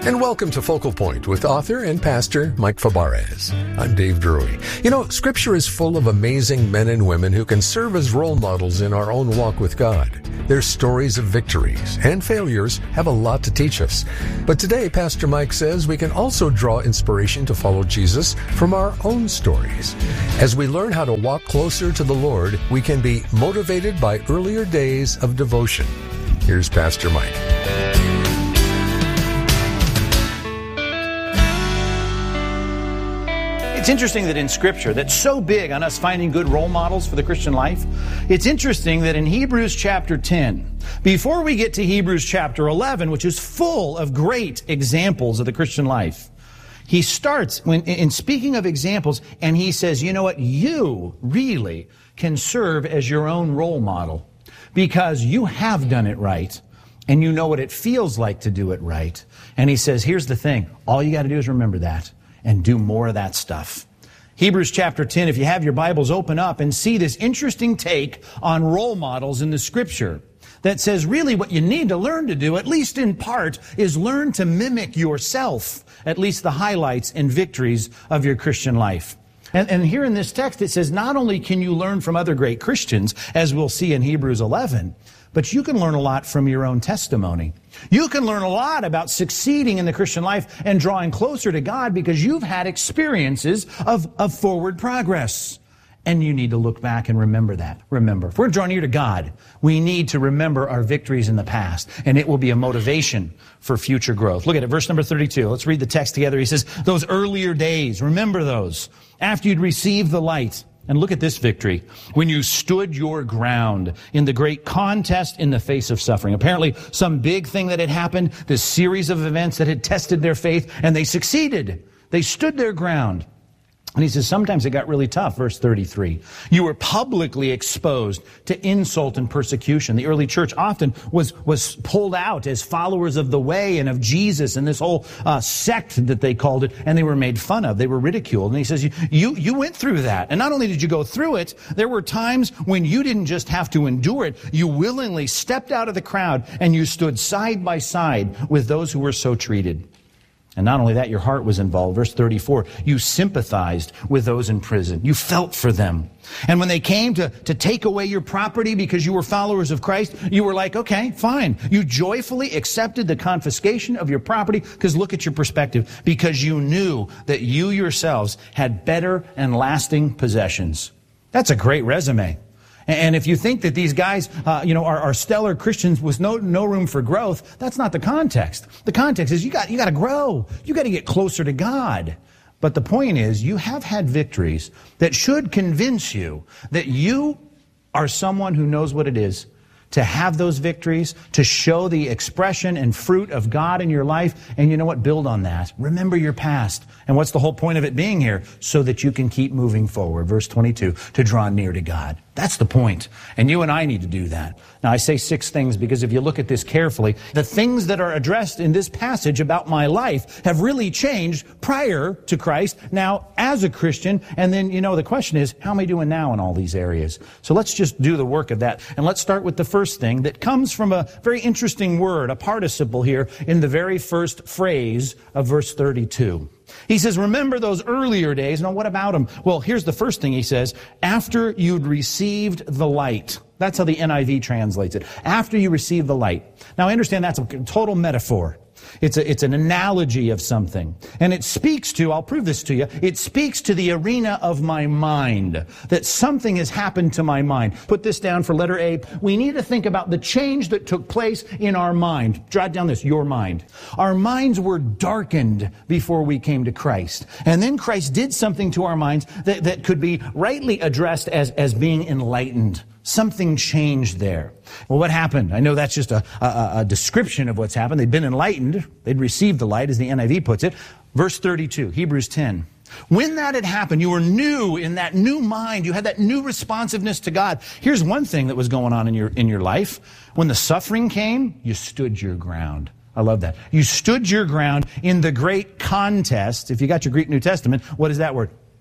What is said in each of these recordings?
And welcome to Focal Point with author and pastor Mike Fabarez. I'm Dave Drury. You know, Scripture is full of amazing men and women who can serve as role models in our own walk with God. Their stories of victories and failures have a lot to teach us. But today, Pastor Mike says we can also draw inspiration to follow Jesus from our own stories. As we learn how to walk closer to the Lord, we can be motivated by earlier days of devotion. Here's Pastor Mike. It's interesting that in Scripture, that's so big on us finding good role models for the Christian life, it's interesting that in Hebrews chapter 10, before we get to Hebrews chapter 11, which is full of great examples of the Christian life, he starts in speaking of examples, and he says, you know what, you really can serve as your own role model because you have done it right, and you know what it feels like to do it right. And he says, here's the thing, all you got to do is remember that and do more of that stuff. Hebrews chapter 10, if you have your Bibles, open up and see this interesting take on role models in the Scripture that says really what you need to learn to do, at least in part, is learn to mimic yourself, at least the highlights and victories of your Christian life. And here in this text it says not only can you learn from other great Christians, as we'll see in Hebrews 11, but you can learn a lot from your own testimony. You can learn a lot about succeeding in the Christian life and drawing closer to God because you've had experiences of forward progress. And you need to look back and remember that. Remember, if we're drawing near to God, we need to remember our victories in the past, and it will be a motivation for future growth. Look at it, verse number 32. Let's read the text together. He says, those earlier days, remember those, after you'd received the light. And look at this victory. When you stood your ground in the great contest in the face of suffering. Apparently, some big thing that had happened, this series of events that had tested their faith, and they succeeded. They stood their ground. And he says, sometimes it got really tough, verse 33. You were publicly exposed to insult and persecution. The early church often was pulled out as followers of the way and of Jesus and this whole sect that they called it, and they were made fun of. They were ridiculed. And he says, you went through that. And not only did you go through it, there were times when you didn't just have to endure it. You willingly stepped out of the crowd and you stood side by side with those who were so treated. And not only that, your heart was involved. Verse 34, you sympathized with those in prison. You felt for them. And when they came to take away your property because you were followers of Christ, you were like, okay, fine. You joyfully accepted the confiscation of your property because look at your perspective, because you knew that you yourselves had better and lasting possessions. That's a great resume. And if you think that these guys, are stellar Christians with no room for growth, that's not the context. The context is you got to grow. You got to get closer to God. But the point is, you have had victories that should convince you that you are someone who knows what it is to have those victories, to show the expression and fruit of God in your life. And you know what? Build on that. Remember your past. And what's the whole point of it being here? So that you can keep moving forward. Verse 22, to draw near to God. That's the point. And you and I need to do that. Now, I say 6 things because if you look at this carefully, the things that are addressed in this passage about my life have really changed prior to Christ, now as a Christian, and then, the question is, how am I doing now in all these areas? So let's just do the work of that. And let's start with the first thing that comes from a very interesting word, a participle here in the very first phrase of verse 32. He says, remember those earlier days. Now, what about them? Well, here's the first thing he says. After you'd received the light. That's how the NIV translates it. After you received the light. Now, I understand that's a total metaphor. It's an analogy of something. And it speaks to, I'll prove this to you, it speaks to the arena of my mind. That something has happened to my mind. Put this down for letter A. We need to think about the change that took place in our mind. Jot down this, your mind. Our minds were darkened before we came to Christ. And then Christ did something to our minds that could be rightly addressed as being enlightened. Something changed there. Well, what happened? I know that's just a description of what's happened. They'd been enlightened. They'd received the light, as the NIV puts it. Verse 32, Hebrews 10. When that had happened, you were new in that new mind. You had that new responsiveness to God. Here's one thing that was going on in your life. When the suffering came, you stood your ground. I love that. You stood your ground in the great contest. If you got your Greek New Testament, what is that word?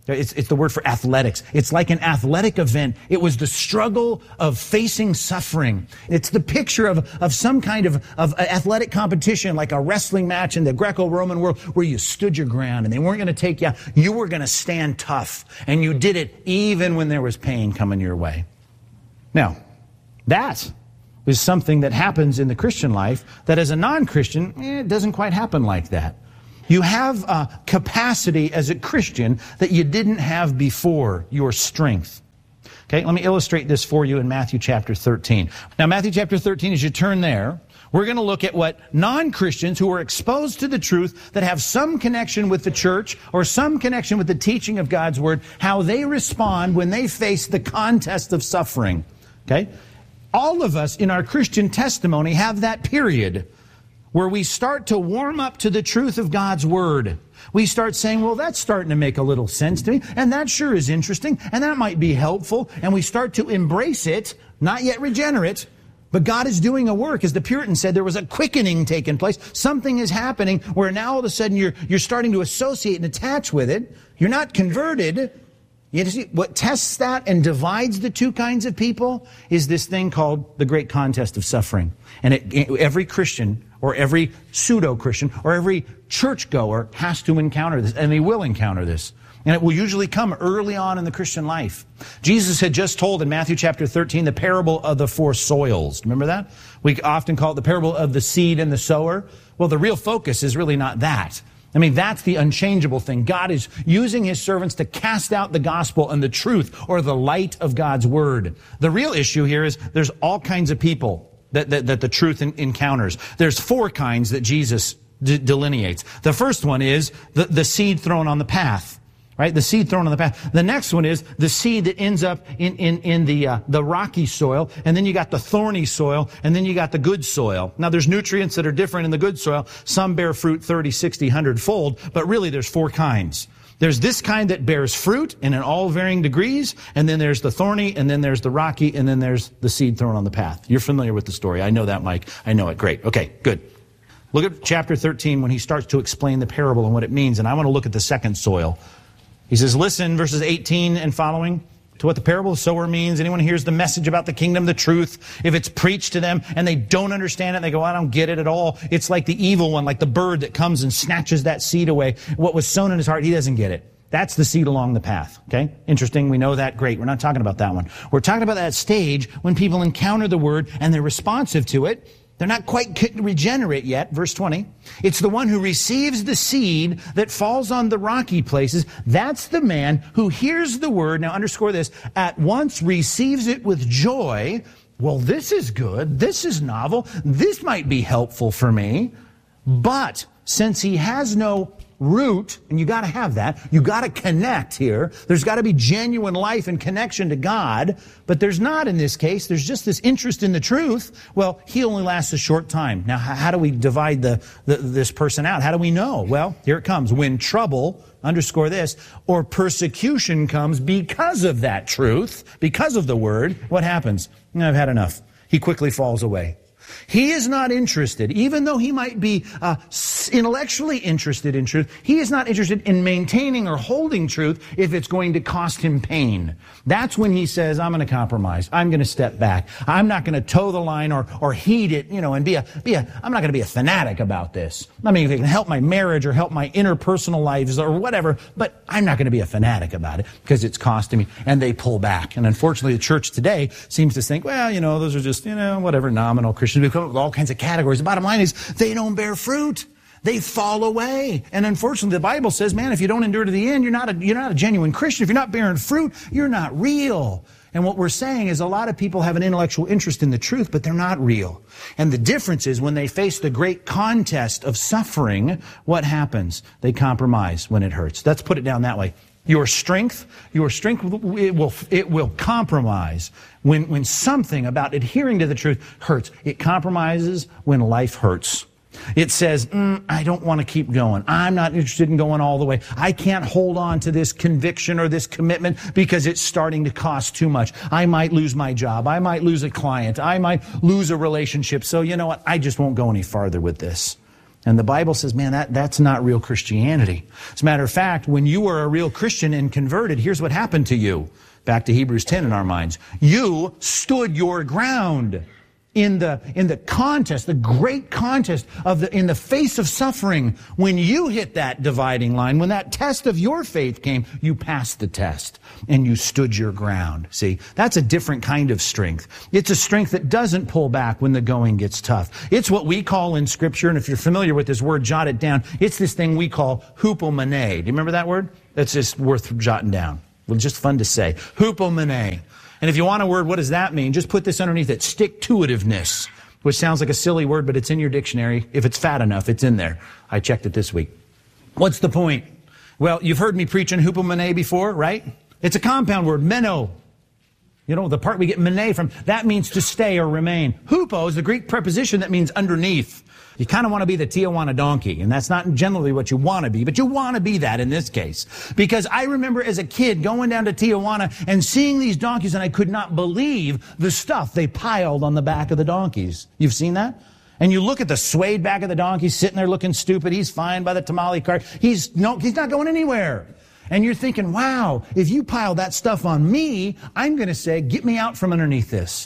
It's the word for athletics. It's like an athletic event. It was the struggle of facing suffering. It's the picture of some kind of athletic competition, like a wrestling match in the Greco-Roman world, where you stood your ground and they weren't going to take you out. You were going to stand tough, and you did it even when there was pain coming your way. Now, that is something that happens in the Christian life that as a non-Christian, it doesn't quite happen like that. You have a capacity as a Christian that you didn't have before, your strength. Okay, let me illustrate this for you in Matthew chapter 13. Now, Matthew chapter 13, as you turn there, we're going to look at what non-Christians who are exposed to the truth, that have some connection with the church or some connection with the teaching of God's Word, how they respond when they face the contest of suffering. Okay? All of us in our Christian testimony have that period where we start to warm up to the truth of God's Word. We start saying, well, that's starting to make a little sense to me, and that sure is interesting, and that might be helpful, and we start to embrace it, not yet regenerate, but God is doing a work. As the Puritans said, there was a quickening taking place. Something is happening where now all of a sudden you're starting to associate and attach with it. You're not converted. You see, what tests that and divides the two kinds of people is this thing called the great contest of suffering. And every Christian or every pseudo-Christian or every churchgoer has to encounter this, and they will encounter this. And it will usually come early on in the Christian life. Jesus had just told in Matthew chapter 13 the parable of the four soils. Remember that? We often call it the parable of the seed and the sower. Well, the real focus is really not that. I mean, that's the unchangeable thing. God is using His servants to cast out the gospel and the truth, or the light of God's Word. The real issue here is there's all kinds of people that the truth encounters. There's four kinds that Jesus delineates. The first one is the seed thrown on the path. Right? The seed thrown on the path. The next one is the seed that ends up in the rocky soil, and then you got the thorny soil, and then you got the good soil. Now there's nutrients that are different in the good soil. Some bear fruit 30, 60, 100-fold, but really there's four kinds. There's this kind that bears fruit in all varying degrees, and then there's the thorny, and then there's the rocky, and then there's the seed thrown on the path. You're familiar with the story. I know that, Mike. I know it. Great. Okay, good. Look at chapter 13 when he starts to explain the parable and what it means, and I want to look at the second soil. He says, listen, verses 18 and following, to what the parable of the sower means. Anyone who hears the message about the kingdom, the truth, if it's preached to them and they don't understand it, they go, I don't get it at all. It's like the evil one, like the bird that comes and snatches that seed away. What was sown in his heart, he doesn't get it. That's the seed along the path. Okay? Interesting. We know that. Great. We're not talking about that one. We're talking about that stage when people encounter the Word and they're responsive to it. They're not quite regenerate yet. Verse 20. It's the one who receives the seed that falls on the rocky places. That's the man who hears the Word. Now underscore this. At once receives it with joy. Well, this is good. This is novel. This might be helpful for me. But since he has no root, and you got to have that, you got to connect here. There's got to be genuine life and connection to God, but there's not in this case. There's just this interest in the truth. Well, he only lasts a short time. Now, how do we divide this person out? How do we know? Well, here it comes. When trouble, underscore this, or persecution comes because of that truth, because of the Word, what happens? I've had enough. He quickly falls away. He is not interested, even though he might be intellectually interested in truth, he is not interested in maintaining or holding truth if it's going to cost him pain. That's when he says, I'm going to compromise. I'm going to step back. I'm not going to toe the line or heed it, and I'm not going to be a fanatic about this. I mean, if it can help my marriage or help my interpersonal lives or whatever, but I'm not going to be a fanatic about it because it's costing me. And they pull back. And unfortunately, the church today seems to think, well, those are just, whatever, nominal Christians. We come up with all kinds of categories. The bottom line is they don't bear fruit. They fall away. And unfortunately, the Bible says, man, if you don't endure to the end, you're not a genuine Christian. If you're not bearing fruit, you're not real. And what we're saying is a lot of people have an intellectual interest in the truth, but they're not real. And the difference is when they face the great contest of suffering, what happens? They compromise when it hurts. Let's put it down that way. Your strength, it will compromise when something about adhering to the truth hurts. It compromises when life hurts. It says, I don't want to keep going. I'm not interested in going all the way. I can't hold on to this conviction or this commitment because it's starting to cost too much. I might lose my job. I might lose a client. I might lose a relationship. So you know what? I just won't go any farther with this. And the Bible says, man, that's not real Christianity. As a matter of fact, when you were a real Christian and converted, here's what happened to you. Back to Hebrews 10 in our minds. You stood your ground in the contest, the great contest in the face of suffering. When you hit that dividing line, when that test of your faith came, you passed the test and you stood your ground. See, that's a different kind of strength. It's a strength that doesn't pull back when the going gets tough. It's what we call in Scripture, and if you're familiar with this word, jot it down. It's this thing we call hupomene. Do you remember that word? That's just worth jotting down. Well, just fun to say. Hupomene. And if you want a word, what does that mean? Just put this underneath it. Stick-to-itiveness, which sounds like a silly word, but it's in your dictionary. If it's fat enough, it's in there. I checked it this week. What's the point? Well, you've heard me preach on hupomene before, right? It's a compound word, meno. You know, the part we get mene from, that means to stay or remain. Hupo is the Greek preposition that means underneath. You kind of want to be the Tijuana donkey, and that's not generally what you want to be, but you want to be that in this case. Because I remember as a kid going down to Tijuana and seeing these donkeys, and I could not believe the stuff they piled on the back of the donkeys. You've seen that? And you look at the suede back of the donkey sitting there looking stupid. He's fine by the tamale cart. He's not going anywhere. And you're thinking, wow, if you pile that stuff on me, I'm going to say, get me out from underneath this.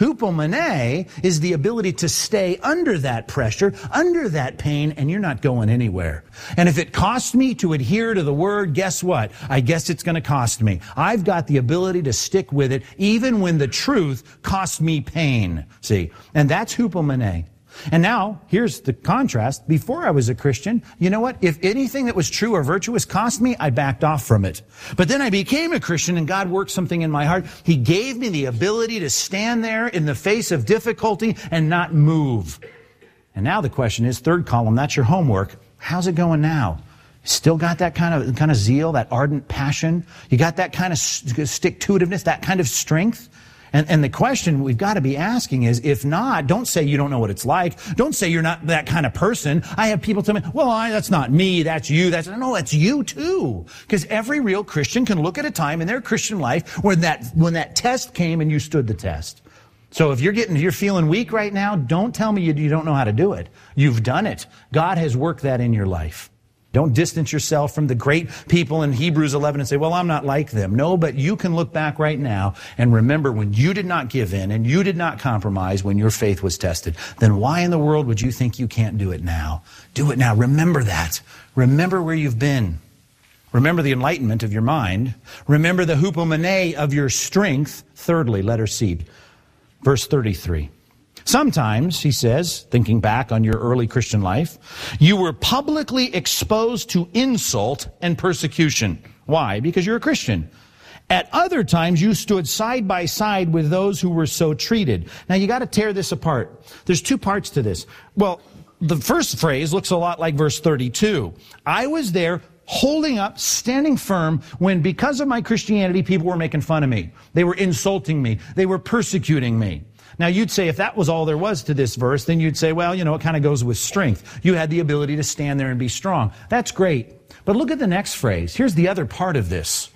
Hupomene is the ability to stay under that pressure, under that pain, and you're not going anywhere. And if it costs me to adhere to the word, guess what? I guess it's going to cost me. I've got the ability to stick with it, even when the truth costs me pain. See? And that's hupomene. And now, here's the contrast. Before I was a Christian, you know what? If anything that was true or virtuous cost me, I backed off from it. But then I became a Christian and God worked something in my heart. He gave me the ability to stand there in the face of difficulty and not move. And now the question is, third column, that's your homework. How's it going now? Still got that kind of zeal, that ardent passion? You got that kind of stick-to-itiveness, that kind of strength? And the question we've got to be asking is, if not, don't say you don't know what it's like. Don't say you're not that kind of person. I have people tell me, well, that's not me, that's you. No, that's you too. Because every real Christian can look at a time in their Christian life when that test came and you stood the test. So if you're feeling weak right now, don't tell me you don't know how to do it. You've done it. God has worked that in your life. Don't distance yourself from the great people in Hebrews 11 and say, well, I'm not like them. No, but you can look back right now and remember when you did not give in and you did not compromise when your faith was tested. Then why in the world would you think you can't do it now? Do it now. Remember that. Remember where you've been. Remember the enlightenment of your mind. Remember the hupomene of your strength. Thirdly, letter C, verse 33. Sometimes, he says, thinking back on your early Christian life, you were publicly exposed to insult and persecution. Why? Because you're a Christian. At other times, you stood side by side with those who were so treated. Now, you got to tear this apart. There's two parts to this. Well, the first phrase looks a lot like verse 32. I was there holding up, standing firm, when because of my Christianity, people were making fun of me. They were insulting me. They were persecuting me. Now, you'd say if that was all there was to this verse, then you'd say, well, it kind of goes with strength. You had the ability to stand there and be strong. That's great. But look at the next phrase. Here's the other part of this.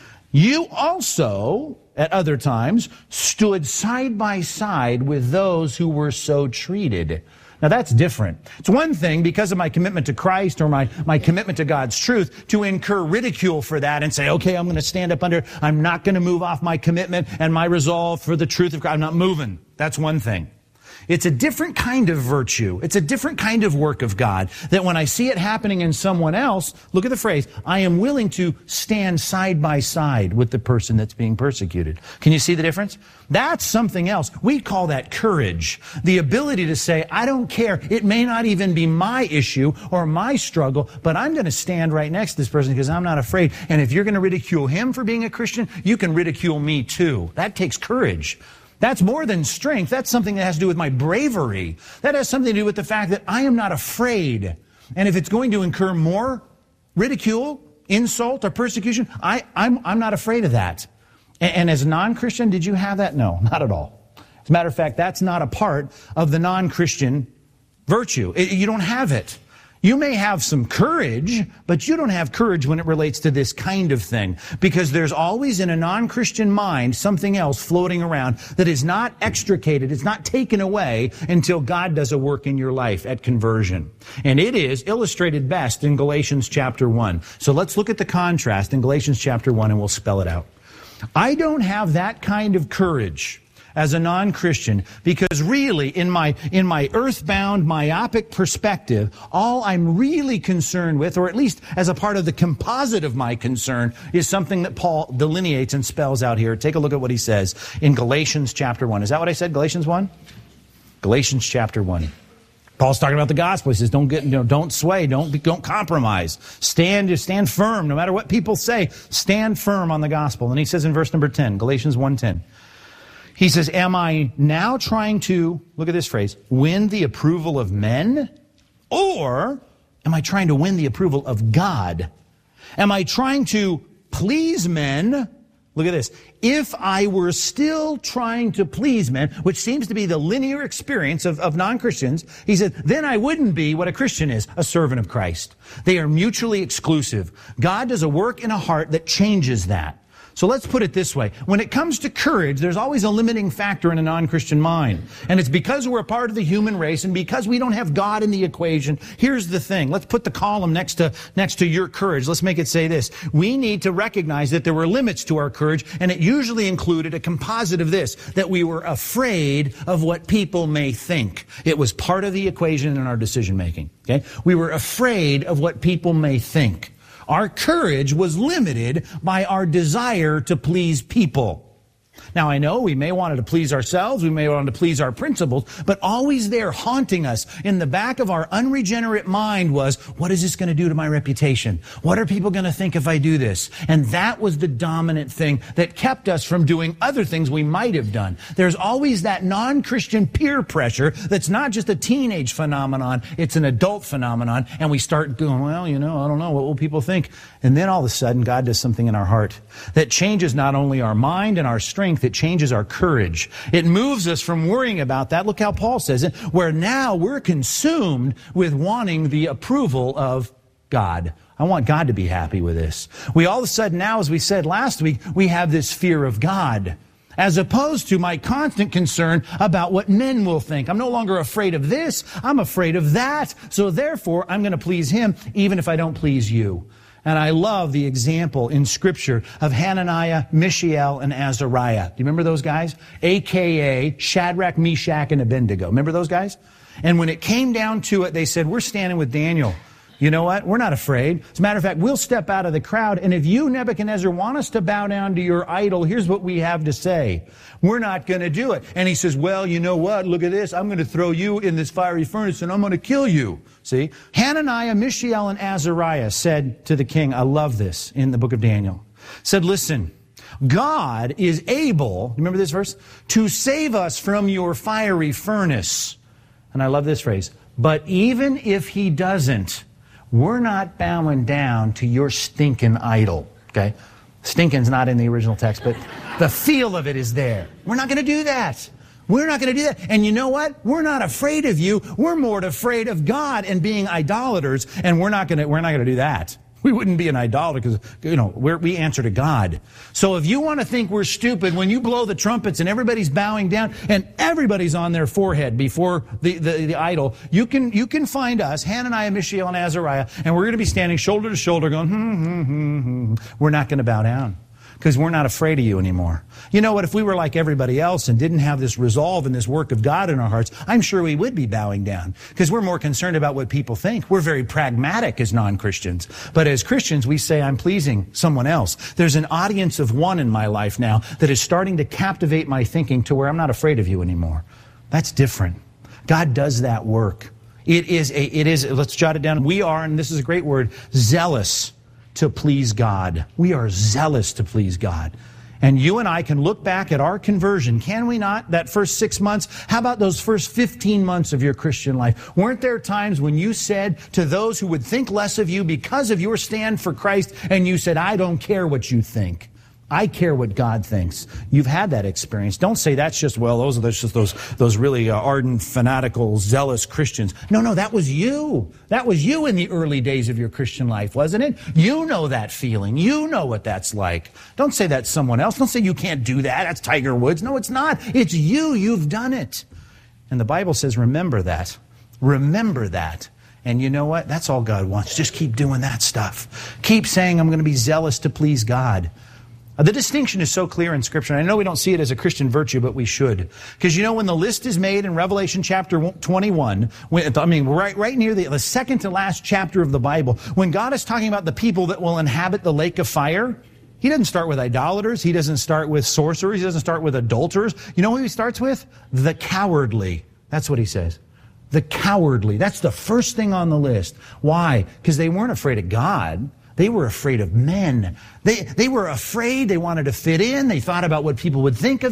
You also, at other times, stood side by side with those who were so treated. Now, that's different. It's one thing, because of my commitment to Christ or my commitment to God's truth, to incur ridicule for that and say, okay, I'm going to stand up under, I'm not going to move off my commitment and my resolve for the truth of God. I'm not moving. That's one thing. It's a different kind of virtue. It's a different kind of work of God that when I see it happening in someone else, look at the phrase, I am willing to stand side by side with the person that's being persecuted. Can you see the difference? That's something else. We call that courage. The ability to say, I don't care. It may not even be my issue or my struggle, but I'm going to stand right next to this person because I'm not afraid. And if you're going to ridicule him for being a Christian, you can ridicule me too. That takes courage. That's more than strength. That's something that has to do with my bravery. That has something to do with the fact that I am not afraid. And if it's going to incur more ridicule, insult, or persecution, I'm not afraid of that. And as a non-Christian, did you have that? No, not at all. As a matter of fact, that's not a part of the non-Christian virtue. You don't have it. You may have some courage, but you don't have courage when it relates to this kind of thing. Because there's always in a non-Christian mind something else floating around that is not extricated, it's not taken away until God does a work in your life at conversion. And it is illustrated best in Galatians chapter 1. So let's look at the contrast in Galatians chapter 1 and we'll spell it out. I don't have that kind of courage as a non-Christian, because really, in my earthbound, myopic perspective, all I'm really concerned with, or at least as a part of the composite of my concern, is something that Paul delineates and spells out here. Take a look at what he says in Galatians chapter 1. Is that what I said, Galatians 1? Galatians chapter 1. Paul's talking about the gospel. He says, don't sway, don't compromise. Stand firm, no matter what people say. Stand firm on the gospel. And he says in verse number 10, Galatians 1:10. He says, am I now trying to, look at this phrase, win the approval of men? Or am I trying to win the approval of God? Am I trying to please men? Look at this. If I were still trying to please men, which seems to be the linear experience of non-Christians, he said, then I wouldn't be what a Christian is, a servant of Christ. They are mutually exclusive. God does a work in a heart that changes that. So let's put it this way. When it comes to courage, there's always a limiting factor in a non-Christian mind. And it's because we're a part of the human race and because we don't have God in the equation. Here's the thing. Let's put the column next to your courage. Let's make it say this. We need to recognize that there were limits to our courage, and it usually included a composite of this, that we were afraid of what people may think. It was part of the equation in our decision making. Okay? We were afraid of what people may think. Our courage was limited by our desire to please people. Now, I know we may want to please ourselves, we may want to please our principles, but always there haunting us in the back of our unregenerate mind was, what is this going to do to my reputation? What are people going to think if I do this? And that was the dominant thing that kept us from doing other things we might have done. There's always that non-Christian peer pressure that's not just a teenage phenomenon, it's an adult phenomenon, and we start going, well, I don't know, what will people think? And then all of a sudden, God does something in our heart that changes not only our mind and our strength, it changes our courage. It moves us from worrying about that. Look how Paul says it, where now we're consumed with wanting the approval of God. I want God to be happy with this. We all of a sudden now, as we said last week, we have this fear of God, as opposed to my constant concern about what men will think. I'm no longer afraid of this. I'm afraid of that. So therefore, I'm going to please Him, even if I don't please you. And I love the example in Scripture of Hananiah, Mishael, and Azariah. Do you remember those guys? A.K.A. Shadrach, Meshach, and Abednego. Remember those guys? And when it came down to it, they said, we're standing with Daniel. You know what? We're not afraid. As a matter of fact, we'll step out of the crowd, and if you, Nebuchadnezzar, want us to bow down to your idol, here's what we have to say. We're not going to do it. And he says, well, you know what? Look at this. I'm going to throw you in this fiery furnace, and I'm going to kill you. See? Hananiah, Mishael, and Azariah said to the king, I love this in the book of Daniel, said, listen, God is able, remember this verse, to save us from your fiery furnace. And I love this phrase, but even if He doesn't, we're not bowing down to your stinking idol. Okay? Stinking's not in the original text, but the feel of it is there. We're not going to do that. We're not going to do that. And you know what? We're not afraid of you. We're more afraid of God and being idolaters, and we're not going to do that. We wouldn't be an idolater because, we answer to God. So if you want to think we're stupid, when you blow the trumpets and everybody's bowing down and everybody's on their forehead before the idol, you can find us, Hananiah, Mishael, and Azariah, and we're going to be standing shoulder to shoulder going, We're not going to bow down because we're not afraid of you anymore. You know what? If we were like everybody else and didn't have this resolve and this work of God in our hearts, I'm sure we would be bowing down because we're more concerned about what people think. We're very pragmatic as non-Christians. But as Christians, we say, I'm pleasing someone else. There's an audience of one in my life now that is starting to captivate my thinking to where I'm not afraid of you anymore. That's different. God does that work. It is, let's jot it down. We are, and this is a great word, zealous to please God. We are zealous to please God. And you and I can look back at our conversion, can we not? That first 6 months. How about those first 15 months of your Christian life? Weren't there times when you said to those who would think less of you because of your stand for Christ, and you said, I don't care what you think. I care what God thinks. You've had that experience. Don't say that's just, well, those are just those really ardent, fanatical, zealous Christians. No, that was you. That was you in the early days of your Christian life, wasn't it? You know that feeling. You know what that's like. Don't say that's someone else. Don't say you can't do that. That's Tiger Woods. No, it's not. It's you. You've done it. And the Bible says, remember that. Remember that. And you know what? That's all God wants. Just keep doing that stuff. Keep saying, I'm going to be zealous to please God. The distinction is so clear in Scripture. And I know we don't see it as a Christian virtue, but we should. Because you know, when the list is made in Revelation chapter 21, right near the second to last chapter of the Bible, when God is talking about the people that will inhabit the lake of fire, He doesn't start with idolaters. He doesn't start with sorcerers. He doesn't start with adulterers. You know who He starts with? The cowardly. That's what He says. The cowardly. That's the first thing on the list. Why? Because they weren't afraid of God. They were afraid of men. They were afraid. They wanted to fit in. They thought about what people would think of